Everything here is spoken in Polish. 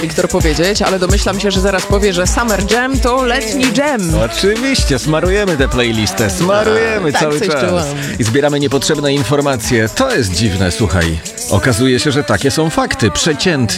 Wiktor powiedzieć, ale domyślam się, że zaraz powie, że Summer Jam to letni jam. Oczywiście, smarujemy tę playlistę, smarujemy tak, cały coś czas. czułam. I zbieramy niepotrzebne informacje. To jest dziwne, słuchaj. Okazuje się, że takie są fakty. Przeciętnie